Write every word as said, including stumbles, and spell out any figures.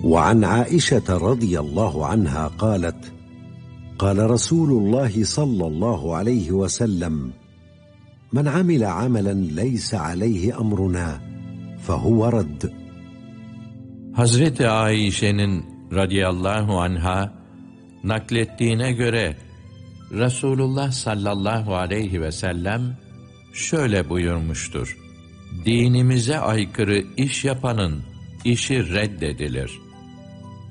وعن عائشة رضي الله عنها قالت قال رسول الله صلى الله عليه وسلم من عمل عملا ليس عليه أمرنا فهو رد. Hazreti Ayşe'nin radıyallahu anha naklettiğine göre Resulullah sallallahu aleyhi ve sellem şöyle buyurmuştur: Dinimize aykırı iş yapanın işi reddedilir.